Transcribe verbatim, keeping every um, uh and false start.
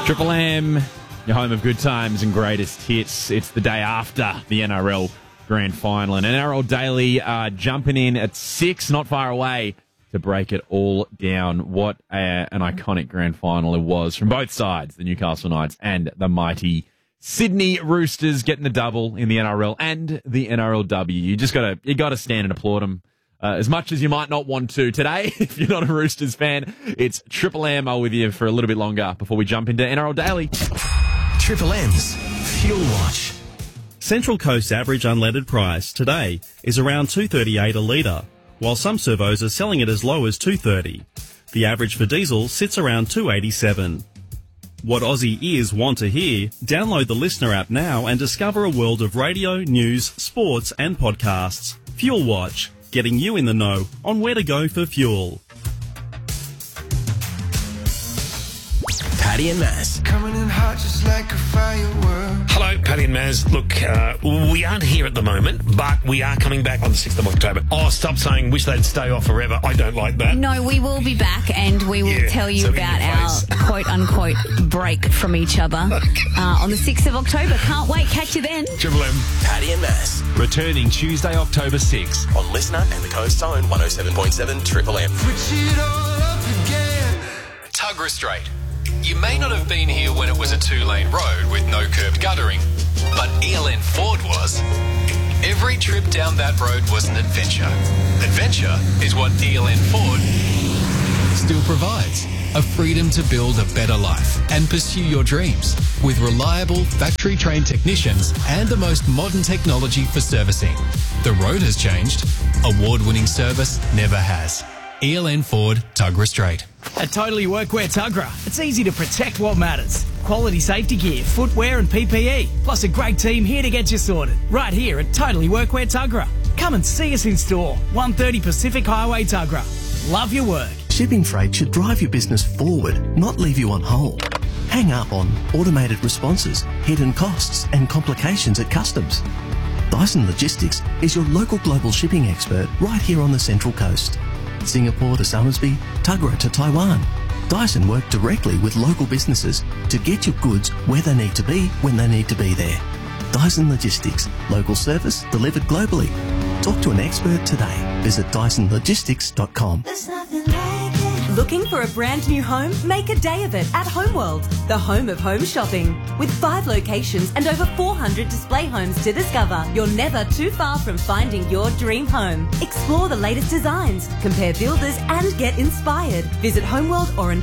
Triple M, your home of good times and greatest hits. It's the day after the N R L Grand Final. And N R L Daily uh, jumping in at six, not far away, to break it all down. What a, an iconic Grand Final it was from both sides, the Newcastle Knights and the mighty Sydney Roosters getting the double in the N R L and the N R L W. You just gotta, you gotta stand and applaud them. Uh, as much as you might not want to today, if you're not a Roosters fan, it's Triple M. I'll with you for a little bit longer before we jump into N R L Daily. Triple M's Fuel Watch. Central Coast average unleaded price today is around two dollars thirty-eight a litre, while some servos are selling it as low as two dollars thirty. The average for diesel sits around two dollars eighty-seven. What Aussie ears want to hear? Download the Listener app now and discover a world of radio, news, sports and podcasts. Fuel Watch, getting you in the know on where to go for fuel. Paddy and Maz. Coming in hot just like a firework. Hello, Paddy and Maz. Look, uh, we aren't here at the moment, but we are coming back on the sixth of October. Oh, stop saying wish they'd stay off forever. I don't like that. No, we will be back and we will Yeah, tell you so in about your our face. quote-unquote break from each other uh, on the sixth of October. Can't wait. Catch you then. Triple M. Paddy and Maz. Returning Tuesday, October sixth. On Listener and the Coast Zone one oh seven point seven Triple M. Switch it all up again. Tuggerah Strait. You may not have been here when it was a two-lane road with no curbed guttering, but E L N Ford was. Every trip down that road was an adventure. Adventure is what E L N Ford still provides. A freedom to build a better life and pursue your dreams with reliable factory-trained technicians and the most modern technology for servicing. The road has changed. Award-winning service never has. E L N Ford, Tuggerah Strait. At Totally Workwear Tuggerah, it's easy to protect what matters. Quality safety gear, footwear and P P E, plus a great team here to get you sorted. Right here at Totally Workwear Tuggerah. Come and see us in store. one thirty Pacific Highway, Tuggerah. Love your work. Shipping freight should drive your business forward, not leave you on hold. Hang up on automated responses, hidden costs and complications at customs. Dyson Logistics is your local global shipping expert right here on the Central Coast. Singapore to Somersby, Tuggerah to Taiwan. Dyson work directly with local businesses to get your goods where they need to be when they need to be there. Dyson Logistics, local service delivered globally. Talk to an expert today. Visit dyson logistics dot com. Looking for a brand new home? Make a day of it at Homeworld, the home of home shopping. With five locations and over four hundred display homes to discover, you're never too far from finding your dream home. Explore the latest designs, compare builders and get inspired. Visit Homeworld Orange